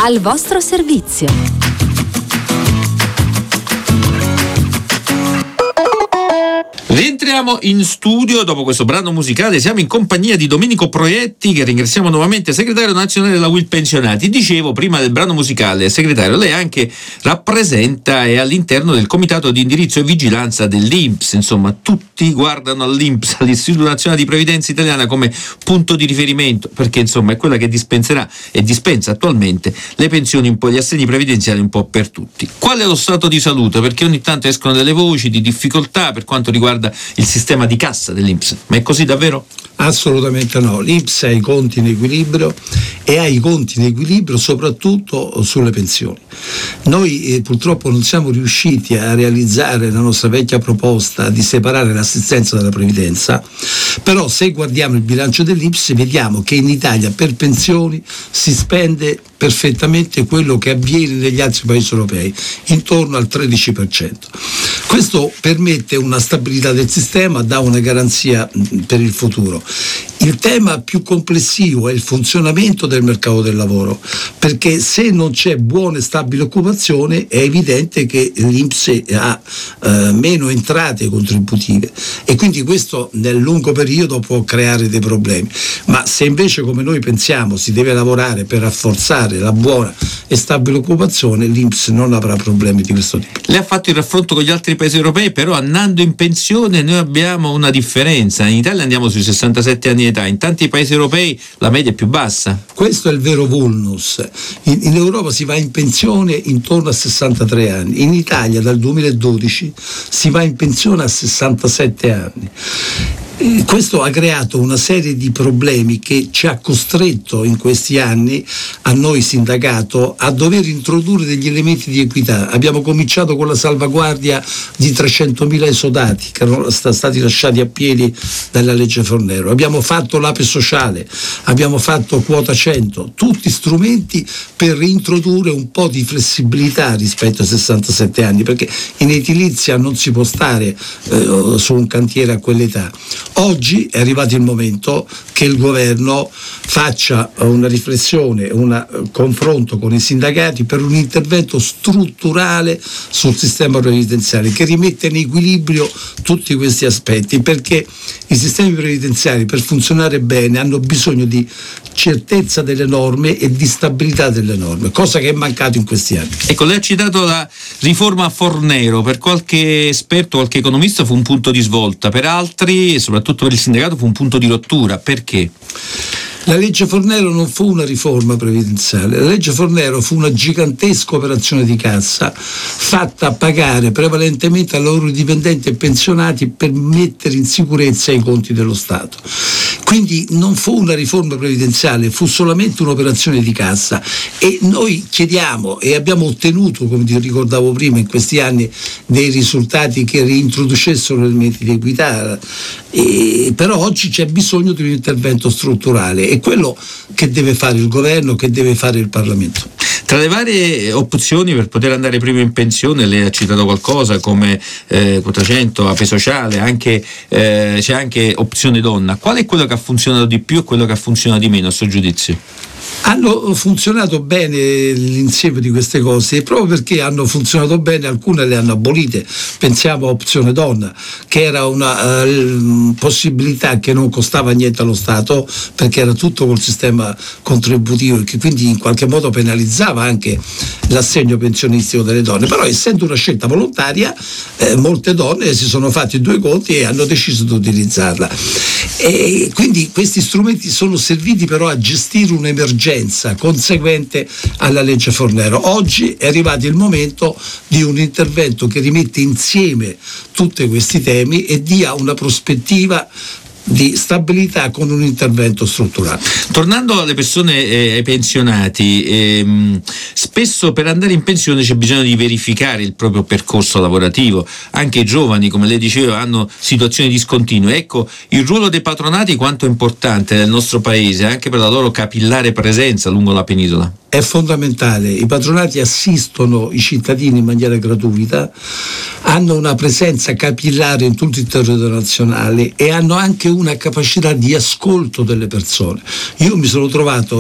Al vostro servizio. Rientriamo in studio dopo questo brano musicale. Siamo in compagnia di Domenico Proietti, che ringraziamo nuovamente, segretario nazionale della UIL Pensionati. Dicevo prima del brano musicale, segretario, lei anche rappresenta e all'interno del comitato di indirizzo e vigilanza dell'INPS. Insomma, tutti guardano all'INPS, all'Istituto Nazionale di Previdenza Italiana, come punto di riferimento, perché insomma è quella che dispenserà e dispensa attualmente le pensioni, un po' gli assegni previdenziali un po' per tutti. Qual è lo stato di salute? Perché ogni tanto escono delle voci di difficoltà per quanto riguarda il sistema di cassa dell'INPS, ma è così davvero? Assolutamente no, l'INPS ha i conti in equilibrio e ha i conti in equilibrio soprattutto sulle pensioni. Noi purtroppo non siamo riusciti a realizzare la nostra vecchia proposta di separare l'assistenza dalla previdenza, però se guardiamo il bilancio dell'INPS vediamo che in Italia per pensioni si spende perfettamente quello che avviene negli altri paesi europei, intorno al 13%. Questo permette una stabilità del sistema, dà una garanzia per il futuro. Il tema più complessivo è il funzionamento del mercato del lavoro, perché se non c'è buona e stabile occupazione è evidente che l'INPS ha meno entrate contributive e quindi questo nel lungo periodo può creare dei problemi. Ma se invece, come noi pensiamo, si deve lavorare per rafforzare la buona e stabile occupazione, l'INPS non avrà problemi di questo tipo. Lei ha fatto il raffronto con gli altri paesi europei, però andando in pensione noi abbiamo una differenza. In Italia andiamo sui 67 anni di età, in tanti paesi europei la media è più bassa. Questo è il vero vulnus. In Europa si va in pensione intorno a 63 anni, in Italia dal 2012 si va in pensione a 67 anni. Questo ha creato una serie di problemi che ci ha costretto in questi anni, a noi sindacato, a dover introdurre degli elementi di equità. Abbiamo cominciato con la salvaguardia di 300.000 esodati che erano stati lasciati a piedi dalla legge Fornero. Abbiamo fatto l'APE sociale, abbiamo fatto quota 100, tutti strumenti per reintrodurre un po' di flessibilità rispetto ai 67 anni, perché in edilizia non si può stare su un cantiere a quell'età. Oggi è arrivato il momento che il governo faccia una riflessione, un confronto con i sindacati per un intervento strutturale sul sistema previdenziale che rimetta in equilibrio tutti questi aspetti, perché i sistemi previdenziali per funzionare bene hanno bisogno di certezza delle norme e di stabilità delle norme, cosa che è mancato in questi anni. Ecco, lei ha citato la riforma Fornero, per qualche esperto, qualche economista fu un punto di svolta, per altri e soprattutto per il sindacato fu un punto di rottura. Perché? La legge Fornero non fu una riforma previdenziale, la legge Fornero fu una gigantesca operazione di cassa fatta pagare prevalentemente ai loro dipendenti e pensionati per mettere in sicurezza i conti dello Stato. Quindi non fu una riforma previdenziale, fu solamente un'operazione di cassa e noi chiediamo e abbiamo ottenuto, come ti ricordavo prima, in questi anni dei risultati che reintroducessero elementi di equità, però oggi c'è bisogno di un intervento strutturale. È quello che deve fare il governo, che deve fare il Parlamento. Tra le varie opzioni per poter andare prima in pensione, lei ha citato qualcosa come quota 100, APE sociale, c'è anche opzione donna. Qual è quello che ha funzionato di più e quello che ha funzionato di meno a suo giudizio? Hanno funzionato bene l'insieme di queste cose e proprio perché hanno funzionato bene alcune le hanno abolite. Pensiamo a opzione donna, che era una possibilità che non costava niente allo Stato perché era tutto col sistema contributivo e che quindi in qualche modo penalizzava anche l'assegno pensionistico delle donne, però essendo una scelta volontaria molte donne si sono fatti due conti e hanno deciso di utilizzarla e quindi questi strumenti sono serviti però a gestire un'emergenza conseguente alla legge Fornero. Oggi è arrivato il momento di un intervento che rimette insieme tutti questi temi e dia una prospettiva di stabilità con un intervento strutturale. Tornando alle persone, ai pensionati, spesso per andare in pensione c'è bisogno di verificare il proprio percorso lavorativo. Anche i giovani, come lei diceva, hanno situazioni discontinue. Ecco, il ruolo dei patronati quanto è importante nel nostro paese, anche per la loro capillare presenza lungo la penisola. È fondamentale, i patronati assistono i cittadini in maniera gratuita, hanno una presenza capillare in tutto il territorio nazionale e hanno anche una capacità di ascolto delle persone. Io mi sono trovato